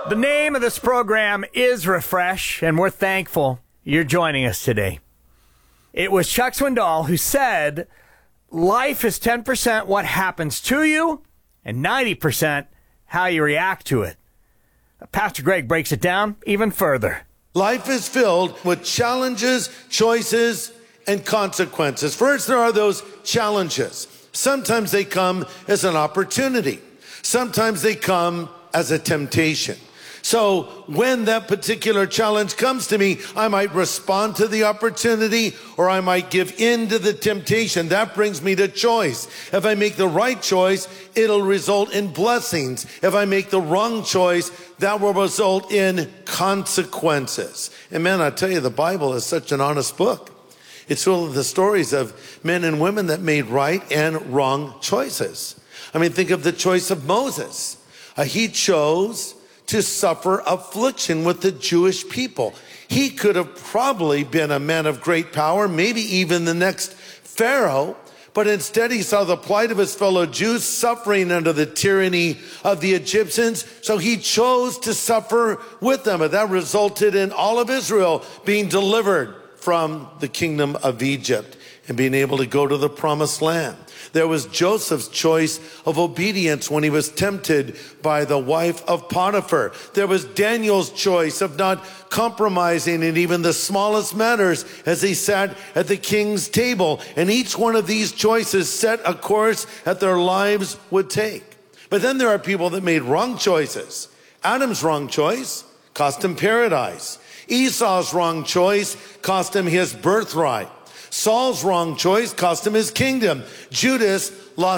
The name of this program is Refresh, and we're thankful you're joining us today. It was Chuck Swindoll who said, life is 10% what happens to you and 90% how you react to it. Pastor Greg breaks it down even further. Life is filled with challenges, choices, and consequences. First, there are those challenges. Sometimes they come as an opportunity. Sometimes they come as a temptation. So when that particular challenge comes to me, I might respond to the opportunity or I might give in to the temptation. That brings me to choice. If I make the right choice, it'll result in blessings. If I make the wrong choice, that will result in consequences. And man, I tell you, the Bible is such an honest book. It's full of the stories of men and women that made right and wrong choices. I mean, think of the choice of Moses. He chose to suffer affliction with the Jewish people. He could have probably been a man of great power, maybe even the next Pharaoh, but instead he saw the plight of his fellow Jews suffering under the tyranny of the Egyptians, so he chose to suffer with them, and that resulted in all of Israel being delivered from the kingdom of Egypt and being able to go to the promised land. There was Joseph's choice of obedience when he was tempted by the wife of Potiphar. There was Daniel's choice of not compromising in even the smallest matters as he sat at the king's table. And each one of these choices set a course that their lives would take. But then there are people that made wrong choices. Adam's wrong choice cost him paradise. Esau's wrong choice cost him his birthright. Saul's wrong choice cost him his kingdom. Judas lost